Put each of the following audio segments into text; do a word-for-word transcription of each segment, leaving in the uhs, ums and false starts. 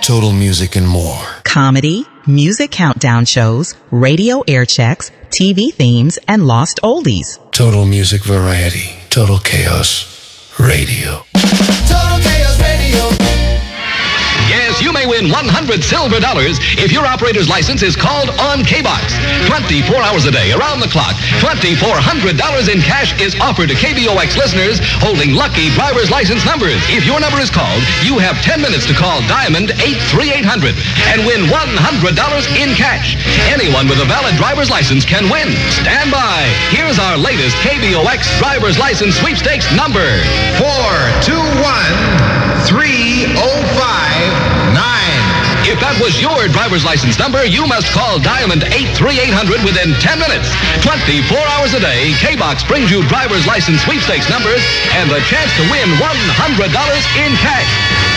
Total Music and more. Comedy, music countdown shows, radio air checks, T V themes, and lost oldies. Total Music Variety. Total Chaos Radio. Total Chaos Radio. Yes, you may win one hundred silver dollars if your operator's license is called on K-Box. twenty-four hours a day, around the clock, twenty-four hundred dollars in cash is offered to K B O X listeners holding lucky driver's license numbers. If your number is called, you have ten minutes to call Diamond eight three eight hundred and win one hundred dollars in cash. Anyone with a valid driver's license can win. Stand by. Here's our latest K B O X driver's license sweepstakes number. four two one three oh five nine. If that was your driver's license number, you must call Diamond eight three eight hundred within ten minutes. twenty-four hours a day, K-Box brings you driver's license sweepstakes numbers and the chance to win one hundred dollars in cash.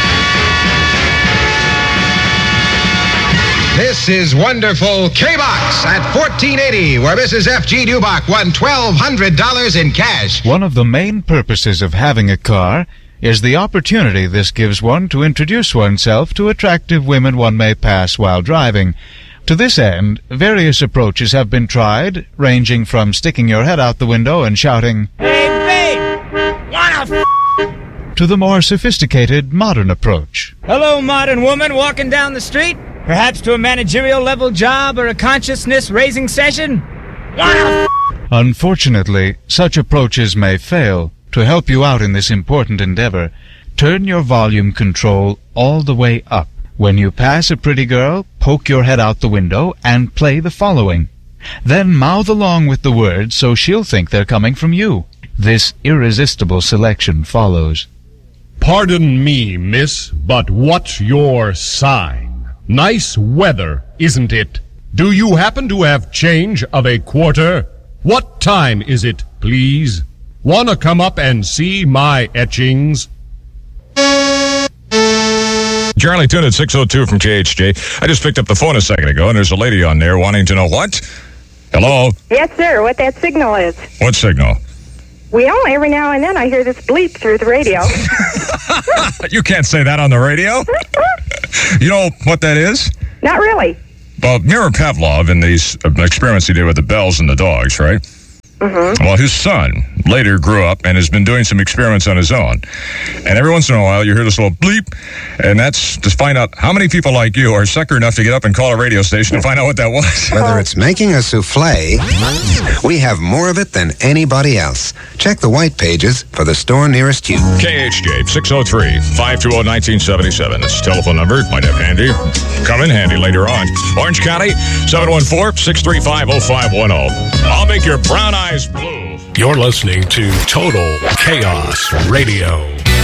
This is wonderful K-Box at fourteen eighty, where Missus F G Dubach won twelve hundred dollars in cash. One of the main purposes of having a car is the opportunity this gives one to introduce oneself to attractive women one may pass while driving. To this end, various approaches have been tried, ranging from sticking your head out the window and shouting, "Hey, babe! Wanna f***?" to the more sophisticated modern approach. Hello, modern woman walking down the street, perhaps to a managerial level job or a consciousness-raising session. Wanna f***? Unfortunately, such approaches may fail. To help you out in this important endeavor, turn your volume control all the way up. When you pass a pretty girl, poke your head out the window and play the following. Then mouth along with the words so she'll think they're coming from you. This irresistible selection follows. Pardon me, miss, but what's your sign? Nice weather, isn't it? Do you happen to have change of a quarter? What time is it, please? Wanna come up and see my etchings? Charlie tuned at six oh two from K H J. I just picked up the phone a second ago, and there's a lady on there wanting to know what? Hello? Yes, sir, what that signal is. What signal? Well, every now and then I hear this bleep through the radio. You can't say that on the radio. You know what that is? Not really. Well, Mirror Pavlov in these experiments he did with the bells and the dogs, right? Mm-hmm. Well, his son later grew up and has been doing some experiments on his own. And every once in a while, you hear this little bleep, and that's to find out how many people like you are sucker enough to get up and call a radio station to find out what that was. Whether it's making a souffle, we have more of it than anybody else. Check the white pages for the store nearest you. K H J, six oh three, five two oh, nineteen seventy-seven. That's the telephone number. Might have handy. Come in handy later on. Orange County, seven one four, six three five, oh five one oh. I'll make your brown eyes blue. You're listening to Total Chaos Radio.